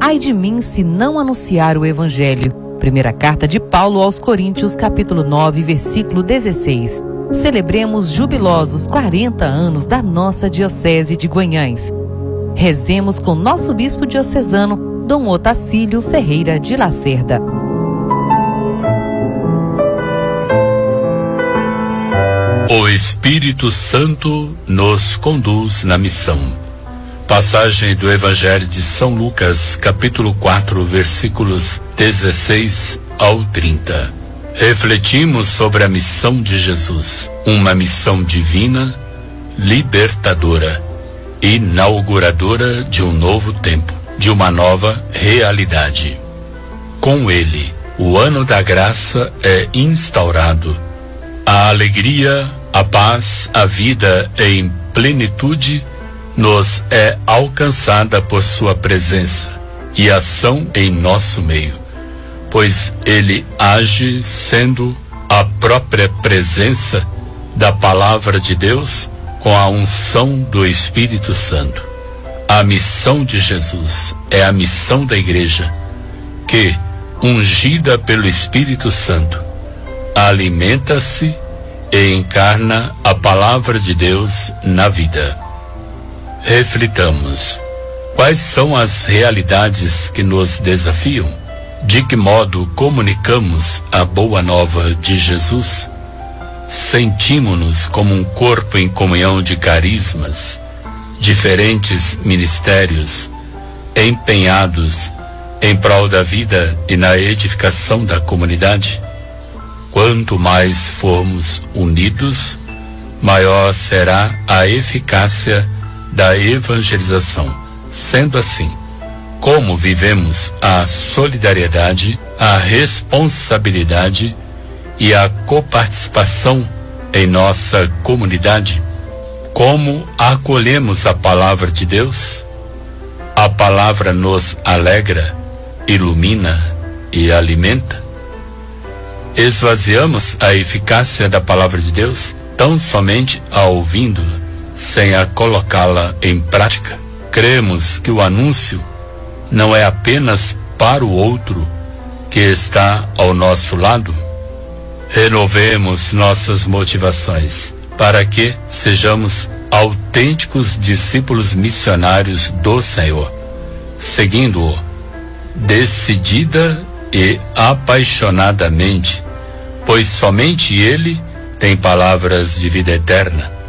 Ai de mim se não anunciar o Evangelho. Primeira carta de Paulo aos Coríntios, capítulo 9, versículo 16. Celebremos jubilosos 40 anos da nossa Diocese de Guanhães. Rezemos com nosso bispo diocesano, Dom Otacílio Ferreira de Lacerda. O Espírito Santo nos conduz na missão. Passagem do Evangelho de São Lucas, capítulo 4, versículos 16 ao 30. Refletimos sobre a missão de Jesus, uma missão divina, libertadora, inauguradora de um novo tempo, de uma nova realidade. Com ele, o ano da graça é instaurado. A alegria, a paz, a vida em plenitude nos é alcançada por sua presença e ação em nosso meio, pois ele age sendo a própria presença da Palavra de Deus com a unção do Espírito Santo. A missão de Jesus é a missão da Igreja, que, ungida pelo Espírito Santo, alimenta-se e encarna a Palavra de Deus na vida. Reflitamos. Quais são as realidades que nos desafiam? De que modo comunicamos a boa nova de Jesus? Sentimos-nos como um corpo em comunhão de carismas, diferentes ministérios, empenhados em prol da vida e na edificação da comunidade? Quanto mais formos unidos, maior será a eficácia da evangelização. Sendo assim, como vivemos a solidariedade, a responsabilidade e a coparticipação em nossa comunidade? Como acolhemos a palavra de Deus? A palavra nos alegra, ilumina e alimenta? Esvaziamos a eficácia da palavra de Deus tão somente a ouvindo-a, sem a colocá-la em prática? Cremos que o anúncio não é apenas para o outro que está ao nosso lado? Renovemos nossas motivações para que sejamos autênticos discípulos missionários do Senhor, seguindo-o decidida e apaixonadamente, pois somente Ele tem palavras de vida eterna.